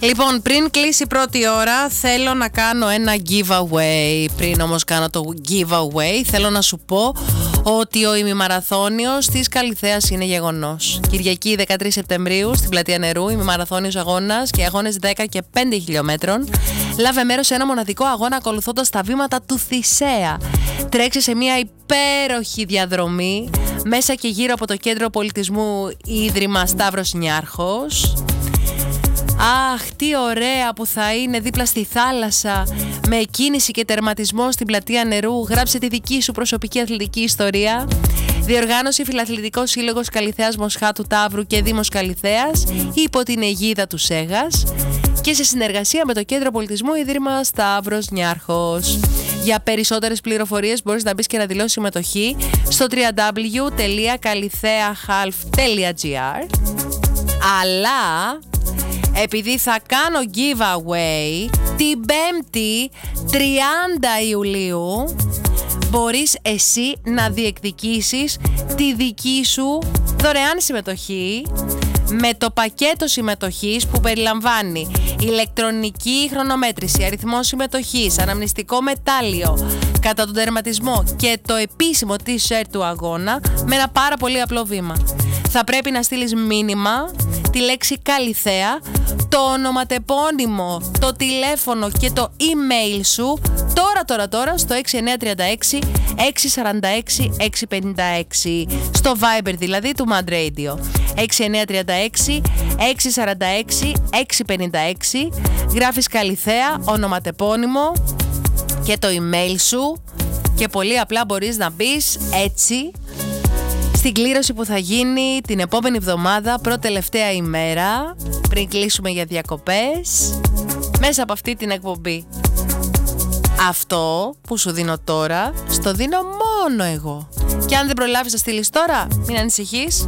Λοιπόν, πριν κλείσει η πρώτη ώρα, θέλω να κάνω ένα giveaway. Πριν όμως κάνω το giveaway, θέλω να σου πω ότι ο ημιμαραθώνιος της Καλιθέας είναι γεγονός. Κυριακή 13 Σεπτεμβρίου στην Πλατεία Νερού, ημιμαραθώνιος αγώνας και αγώνες 10 και 5 χιλιόμετρων. Λάβε μέρος σε ένα μοναδικό αγώνα ακολουθώντας τα βήματα του Θησέα. Τρέξε σε μια υπέροχη διαδρομή μέσα και γύρω από το Κέντρο Πολιτισμού Ίδρυμα Σταύρος Νιάρχος. Αχ, τι ωραία που θα είναι δίπλα στη θάλασσα, με κίνηση και τερματισμό στην Πλατεία Νερού. Γράψε τη δική σου προσωπική αθλητική ιστορία. Διοργάνωση Φιλαθλητικός Σύλλογος Καλιθέας Μοσχάτου Ταύρου και Δήμος Καλιθέας υπό την αιγίδα του ΣΕΓΑΣ και σε συνεργασία με το Κέντρο Πολιτισμού Ίδρυμα Σταύρος Νιάρχος. Για περισσότερες πληροφορίες μπορείς να μπεις και να δηλώσεις συμμετοχή στο www.kalitheahalf.gr. Αλλά επειδή θα κάνω giveaway την 5η 30 Ιουλίου, μπορείς εσύ να διεκδικήσεις τη δική σου δωρεάν συμμετοχή με το πακέτο συμμετοχής που περιλαμβάνει ηλεκτρονική χρονομέτρηση, αριθμό συμμετοχής, αναμνηστικό μετάλλιο κατά τον τερματισμό και το επίσημο t-shirt του αγώνα με ένα πάρα πολύ απλό βήμα. Θα πρέπει να στείλεις μήνυμα, τη λέξη Καλιθέα, το ονοματεπώνυμο, το τηλέφωνο και το email σου τώρα στο 6936 646 656, στο Viber δηλαδή του Mad Radio. 6936 646 656, γράφεις Καλιθέα, ονοματεπώνυμο και το email σου και πολύ απλά μπορείς να μπεις έτσι στην κλήρωση που θα γίνει την επόμενη εβδομάδα, πρώτη-τελευταία ημέρα, πριν κλείσουμε για διακοπές, μέσα από αυτή την εκπομπή. Αυτό που σου δίνω τώρα, στο δίνω μόνο εγώ. Και αν δεν προλάβεις να στείλεις τώρα, μην ανησυχείς,